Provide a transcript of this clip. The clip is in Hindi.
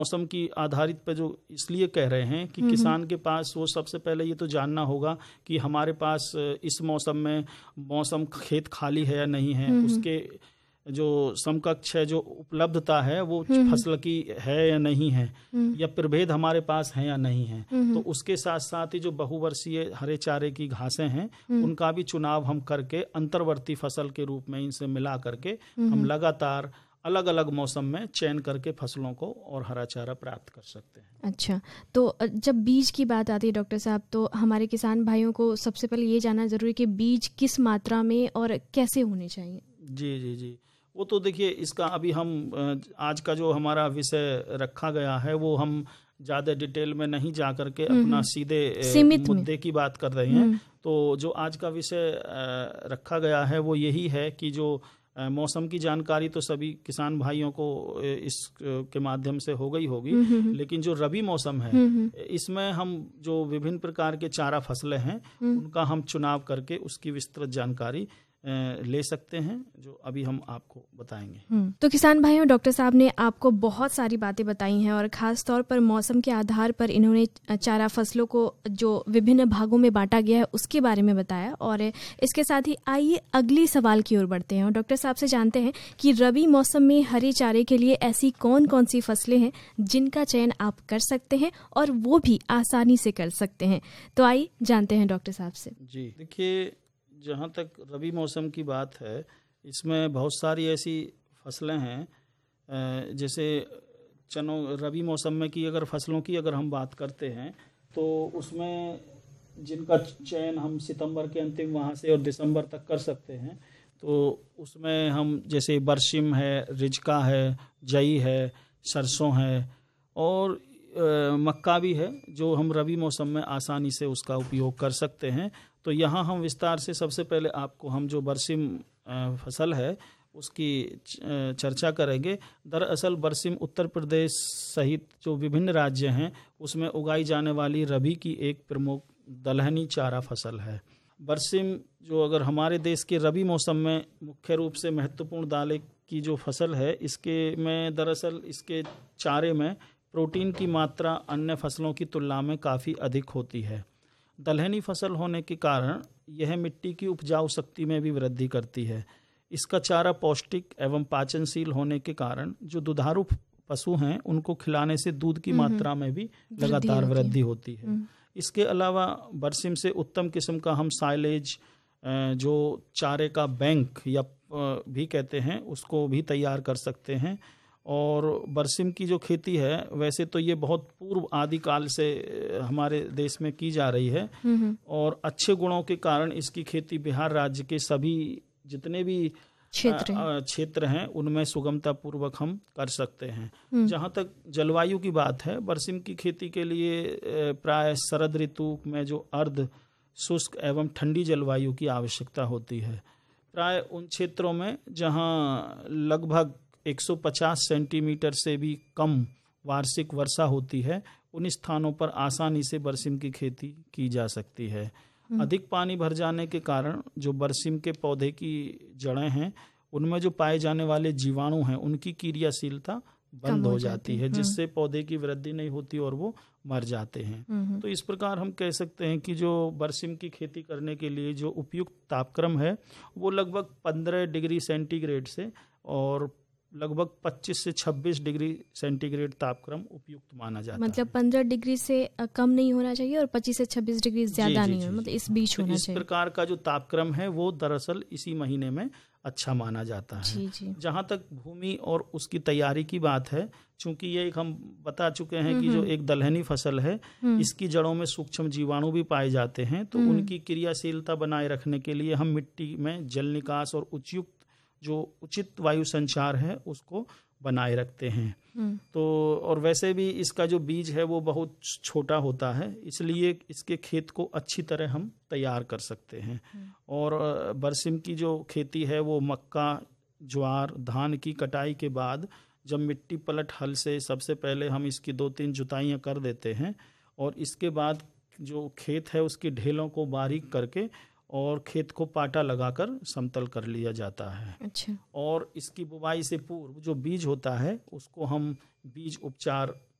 मौसम की आधारित पे जो इसलिए कह रहे हैं कि किसान के पास वो सबसे पहले ये तो जानना होगा कि हमारे पास इस मौसम में मौसम खेत खाली है या नहीं है, उसके जो समकक्ष है, जो उपलब्धता है वो फसल की है या नहीं है, या प्रभेद हमारे पास है या नहीं है। तो उसके साथ साथ ही जो बहुवर्षीय हरे चारे की घासें हैं उनका भी चुनाव हम करके अंतर्वर्ती फसल के रूप में इनसे मिला करके हम लगातार अलग अलग मौसम में चयन करके फसलों को और हरा चारा प्राप्त कर सकते हैं। अच्छा, तो जब बीज की बात आती है डॉक्टर साहब, तो हमारे किसान भाइयों को सबसे पहले ये जानना जरूरी है कि बीज किस मात्रा में और कैसे होने चाहिए। जी जी जी, वो तो देखिए इसका अभी हम आज का जो हमारा विषय रखा गया है वो हम ज़्यादा डिटेल में नहीं जा करके अपना सीधे मुद्दे की बात कर रहे हैं। तो जो आज का विषय रखा गया है वो यही है कि जो मौसम की जानकारी तो सभी किसान भाइयों को इस के माध्यम से हो गई होगी, लेकिन जो रबी मौसम है इसमें हम जो विभिन्न प्रकार के चारा फसलें हैं उनका हम चुनाव करके उसकी विस्तृत जानकारी ले सकते हैं, जो अभी हम आपको बताएंगे। तो किसान भाइयों, डॉक्टर साहब ने आपको बहुत सारी बातें बताई हैं और खास तौर पर मौसम के आधार पर इन्होंने चारा फसलों को जो विभिन्न भागों में बांटा गया है उसके बारे में बताया। और इसके साथ ही आइए अगली सवाल की ओर बढ़ते हैं और डॉक्टर साहब से जानते हैं कि रबी मौसम में हरे चारे के लिए ऐसी कौन कौन सी फसलें हैं जिनका चयन आप कर सकते हैं और वो भी आसानी से कर सकते हैं। तो आइए जानते हैं डॉक्टर साहब से। जी देखिए, जहाँ तक रबी मौसम की बात है इसमें बहुत सारी ऐसी फसलें हैं, जैसे चनों रबी मौसम में की अगर फसलों की अगर हम बात करते हैं तो उसमें जिनका चयन हम सितंबर के अंतिम वहाँ से और दिसंबर तक कर सकते हैं, तो उसमें हम जैसे बरसिम है, रिजका है, जई है, सरसों है और मक्का भी है जो हम रबी मौसम में आसानी से उसका उपयोग कर सकते हैं। तो यहाँ हम विस्तार से सबसे पहले आपको हम जो बरसिम फसल है उसकी चर्चा करेंगे। दरअसल बरसिम उत्तर प्रदेश सहित जो विभिन्न राज्य हैं उसमें उगाई जाने वाली रबी की एक प्रमुख दलहनी चारा फसल है। बरसिम जो अगर हमारे देश के रबी मौसम में मुख्य रूप से महत्वपूर्ण दालें की जो फसल है, इसके में दरअसल इसके चारे में प्रोटीन की मात्रा अन्य फसलों की तुलना में काफ़ी अधिक होती है। दलहनी फसल होने के कारण यह मिट्टी की उपजाऊ शक्ति में भी वृद्धि करती है। इसका चारा पौष्टिक एवं पाचनशील होने के कारण जो दुधारू पशु हैं उनको खिलाने से दूध की मात्रा में भी लगातार वृद्धि होती है। इसके अलावा बरसिम से उत्तम किस्म का हम साइलेज जो चारे का बैंक या भी कहते हैं उसको भी तैयार कर सकते हैं। और बरसिम की जो खेती है वैसे तो ये बहुत पूर्व आदिकाल से हमारे देश में की जा रही है और अच्छे गुणों के कारण इसकी खेती बिहार राज्य के सभी जितने भी क्षेत्र हैं उनमें सुगमता पूर्वक हम कर सकते हैं। जहाँ तक जलवायु की बात है, बरसिम की खेती के लिए प्राय शरद ऋतु में जो अर्ध शुष्क एवं ठंडी जलवायु की आवश्यकता होती है। प्राय उन क्षेत्रों में जहाँ लगभग 150 सेंटीमीटर से भी कम वार्षिक वर्षा होती है उन स्थानों पर आसानी से बरसिम की खेती की जा सकती है। अधिक पानी भर जाने के कारण जो बरसिम के पौधे की जड़ें हैं उनमें जो पाए जाने वाले जीवाणु हैं उनकी क्रियाशीलता बंद हो जाती है, जिससे पौधे की वृद्धि नहीं होती और वो मर जाते हैं। तो इस प्रकार हम कह सकते हैं कि जो बरसिम की खेती करने के लिए जो उपयुक्त तापक्रम है वो लगभग 15 डिग्री सेंटीग्रेड से और लगभग 25 से 26 डिग्री सेंटीग्रेड तापक्रम उपयुक्त माना जाता है। मतलब 15 डिग्री से कम नहीं होना चाहिए और 25 से 26 डिग्री ज्यादा नहीं होना, मतलब इस बीच होना चाहिए। इस प्रकार का जो तापक्रम है वो दरअसल इसी महीने में अच्छा माना जाता है। जी। जहाँ तक भूमि और उसकी तैयारी की बात है, चूंकि ये एक हम बता चुके हैं कि जो एक दलहनी फसल है इसकी जड़ों में सूक्ष्म जीवाणु भी पाए जाते हैं, तो उनकी क्रियाशीलता बनाए रखने के लिए हम मिट्टी में जल निकास और जो उचित वायु संचार है उसको बनाए रखते हैं। तो और वैसे भी इसका जो बीज है वो बहुत छोटा होता है, इसलिए इसके खेत को अच्छी तरह हम तैयार कर सकते हैं। और बरसिम की जो खेती है वो मक्का, ज्वार, धान की कटाई के बाद जब मिट्टी पलट हल से सबसे पहले हम इसकी 2-3 जुताइयाँ कर देते हैं और इसके बाद जो खेत है उसकी ढेलों को बारीक करके और खेत को पाटा लगाकर समतल कर लिया जाता है। अच्छा। और इसकी बुवाई से पूर्व जो बीज होता है उसको हम बीज उपचार